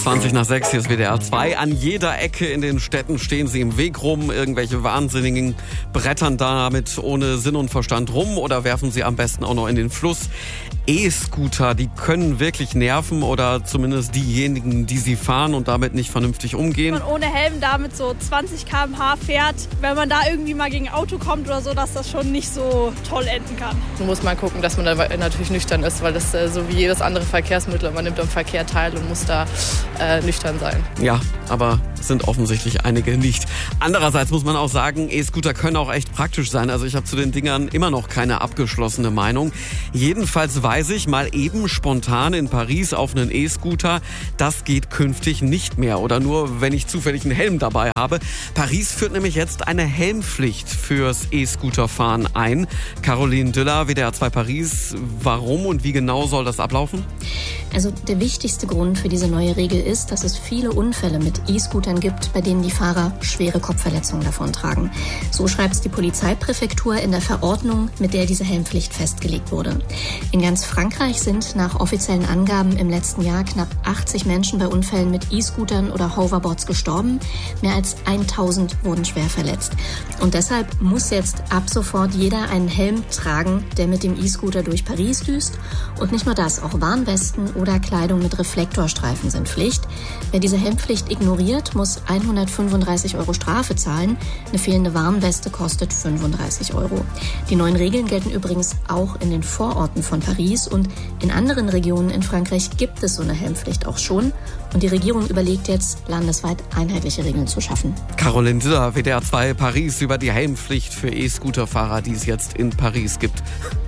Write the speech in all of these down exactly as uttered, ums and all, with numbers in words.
zwanzig nach sechs, hier ist W D R zwei. An jeder Ecke in den Städten stehen sie im Weg rum. Irgendwelche Wahnsinnigen brettern damit ohne Sinn und Verstand rum oder werfen sie am besten auch noch in den Fluss. E-Scooter, die können wirklich nerven oder zumindest diejenigen, die sie fahren und damit nicht vernünftig umgehen. Wenn man ohne Helm damit so zwanzig Kilometer pro Stunde fährt, wenn man da irgendwie mal gegen ein Auto kommt oder so, dass das schon nicht so toll enden kann. Man muss mal gucken, dass man da natürlich nüchtern ist, weil das äh, so wie jedes andere Verkehrsmittel, man nimmt am Verkehr teil und muss da äh, nüchtern sein. Ja, aber es sind offensichtlich einige nicht. Andererseits muss man auch sagen, E-Scooter können auch echt praktisch sein. Also ich habe zu den Dingern immer noch keine abgeschlossene Meinung. Jedenfalls weiß ich mal eben spontan in Paris auf einen E-Scooter, das geht künftig nicht mehr oder nur, wenn ich zufällig einen Helm dabei habe. Paris führt nämlich jetzt eine Helmpflicht fürs E-Scooter-Fahren ein. Caroline Düller, W D R zwei Paris. Warum und wie genau soll das ablaufen? Also der wichtigste Grund für diese neue Regel ist, dass es viele Unfälle mit E-Scootern gibt, bei denen die Fahrer schwere Kopfverletzungen davontragen. So schreibt es die Polizeipräfektur in der Verordnung, mit der diese Helmpflicht festgelegt wurde. In ganz Frankreich sind nach offiziellen Angaben im letzten Jahr knapp achtzig Menschen bei Unfällen mit E-Scootern oder Hoverboards gestorben. Mehr als tausend wurden schwer verletzt. Und deshalb muss jetzt ab sofort jeder einen Helm tragen, der mit dem E-Scooter durch Paris düst. Und nicht nur das, auch Warnwesten oder Kleidung mit Reflektorstreifen sind Pflicht. Wer diese Helmpflicht ignoriert, muss hundertfünfunddreißig Euro Strafe zahlen. Eine fehlende Warnweste kostet fünfunddreißig Euro. Die neuen Regeln gelten übrigens auch in den Vororten von Paris und in anderen Regionen in Frankreich gibt es so eine Helmpflicht auch schon. Und die Regierung überlegt jetzt, landesweit einheitliche Regeln zu schaffen. Caroline Düller, W D R zwei Paris, über die Helmpflicht für E-Scooterfahrer, die es jetzt in Paris gibt.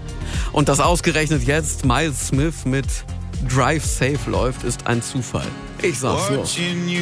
Und dass ausgerechnet jetzt Miles Smith mit Drive Safe läuft, ist ein Zufall. Ich sag's nur.